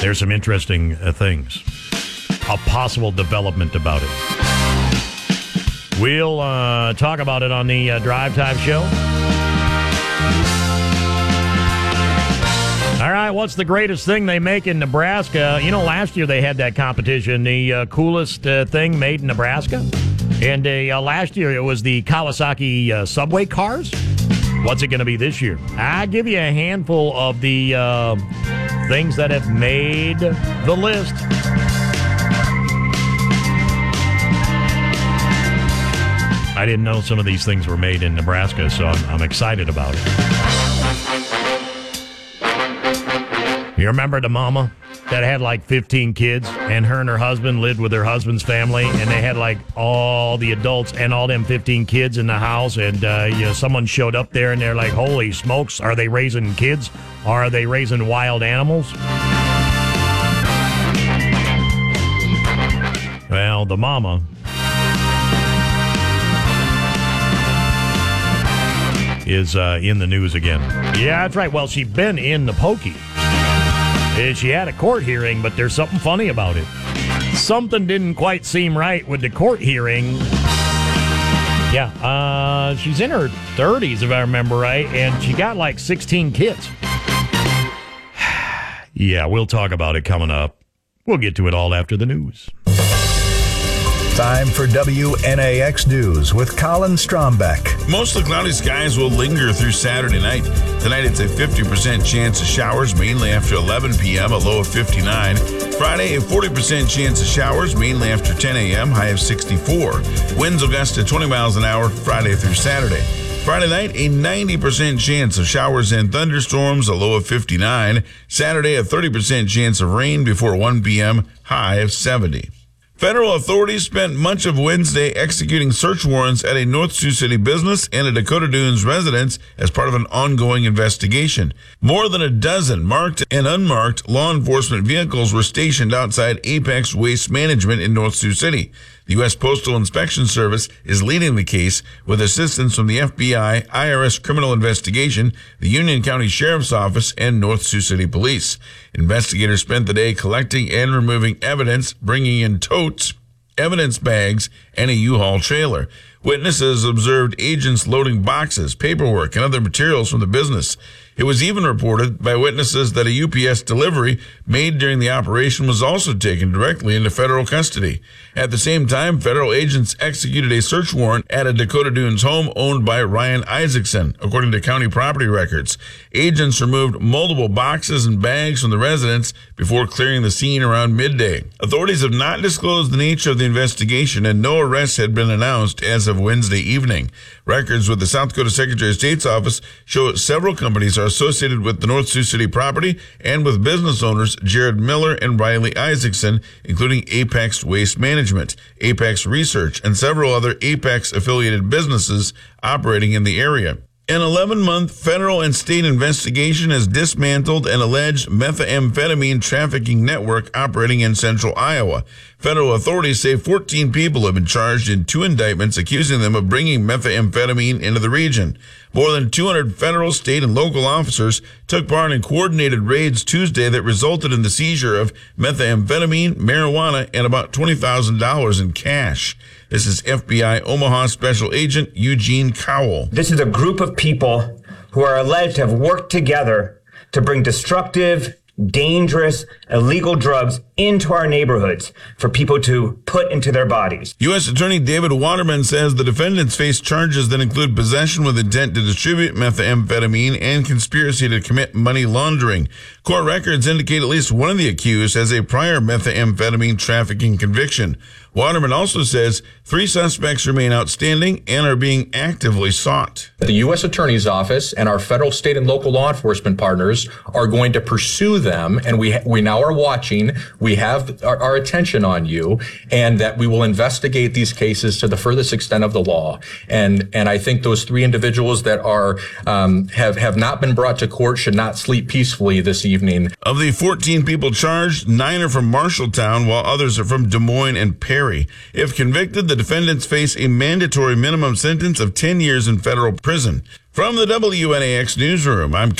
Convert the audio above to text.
there's some interesting things. A possible development about it. We'll talk about it on the Drive Time Show. All right, what's the greatest thing they make in Nebraska? You know, last year they had that competition, the coolest thing made in Nebraska. And last year it was the Kawasaki subway cars. What's it going to be this year? I'll give you a handful of the things that have made the list. I didn't know some of these things were made in Nebraska, so I'm excited about it. You remember the mama that had like 15 kids, and her husband lived with her husband's family, and they had like all the adults and all them 15 kids in the house, and someone showed up there, and they're like, holy smokes, are they raising kids? Or are they raising wild animals? Well, the mama is in the news again. Yeah, that's right. Well, she's been in the pokey. She had a court hearing, but there's something funny about it. Something didn't quite seem right with the court hearing. Yeah, she's in her 30s, if I remember right, and she got like 16 kids. Yeah, we'll talk about it coming up. We'll get to it all after the news. Time for WNAX News with Colin Strombeck. Mostly cloudy skies will linger through Saturday night. Tonight it's a 50% chance of showers, mainly after 11 p.m., a low of 59. Friday, a 40% chance of showers, mainly after 10 a.m., high of 64. Winds will gust to 20 miles an hour Friday through Saturday. Friday night, a 90% chance of showers and thunderstorms, a low of 59. Saturday, a 30% chance of rain before 1 p.m., high of 70. Federal authorities spent much of Wednesday executing search warrants at a North Sioux City business and a Dakota Dunes residence as part of an ongoing investigation. More than a dozen marked and unmarked law enforcement vehicles were stationed outside Apex Waste Management in North Sioux City. The U.S. Postal Inspection Service is leading the case with assistance from the FBI, IRS Criminal Investigation, the Union County Sheriff's Office, and North Sioux City Police. Investigators spent the day collecting and removing evidence, bringing in totes, evidence bags, and a U-Haul trailer. Witnesses observed agents loading boxes, paperwork, and other materials from the business. It was even reported by witnesses that a UPS delivery made during the operation was also taken directly into federal custody. At the same time, federal agents executed a search warrant at a Dakota Dunes home owned by Ryan Isaacson, according to county property records. Agents removed multiple boxes and bags from the residence before clearing the scene around midday. Authorities have not disclosed the nature of the investigation, and no arrests had been announced as of Wednesday evening. Records with the South Dakota Secretary of State's office show several companies are associated with the North Sioux City property and with business owners Jared Miller and Riley Isaacson, including Apex Waste Management, Apex Research, and several other Apex-affiliated businesses operating in the area. An 11-month federal and state investigation has dismantled an alleged methamphetamine trafficking network operating in central Iowa. Federal authorities say 14 people have been charged in 2 indictments accusing them of bringing methamphetamine into the region. More than 200 federal, state, and local officers took part in coordinated raids Tuesday that resulted in the seizure of methamphetamine, marijuana, and about $20,000 in cash. This is FBI Omaha Special Agent Eugene Cowell. This is a group of people who are alleged to have worked together to bring destructive, dangerous, illegal drugs into our neighborhoods for people to put into their bodies. U.S. Attorney David Waterman says the defendants face charges that include possession with intent to distribute methamphetamine and conspiracy to commit money laundering. Court records indicate at least one of the accused has a prior methamphetamine trafficking conviction. Waterman also says 3 suspects remain outstanding and are being actively sought. The U.S. Attorney's Office and our federal, state, and local law enforcement partners are going to pursue them, and we now are watching. We have our attention on you, and that we will investigate these cases to the furthest extent of the law. And I think those 3 individuals that are have not been brought to court should not sleep peacefully this evening. Of the 14 people charged, 9 are from Marshalltown, while others are from Des Moines and Perry. If convicted, the defendants face a mandatory minimum sentence of 10 years in federal prison. From the WNAX newsroom, I'm